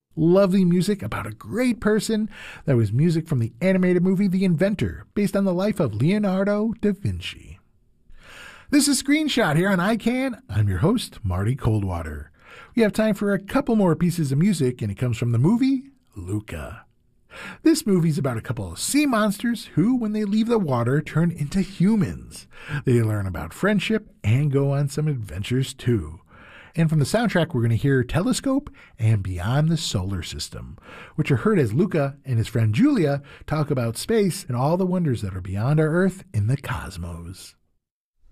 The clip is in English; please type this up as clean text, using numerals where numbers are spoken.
Lovely music about a great person. That was music from the animated movie The Inventor, based on the life of Leonardo da Vinci. This is Screenshot here on iCan. I'm your host, Marty Coldwater. We have time for a couple more pieces of music, and it comes from the movie Luca. This movie's about a couple of sea monsters who, when they leave the water, turn into humans. They learn about friendship and go on some adventures too. And from the soundtrack, we're going to hear Telescope and Beyond the Solar System, which are heard as Luca and his friend Julia talk about space and all the wonders that are beyond our Earth in the cosmos.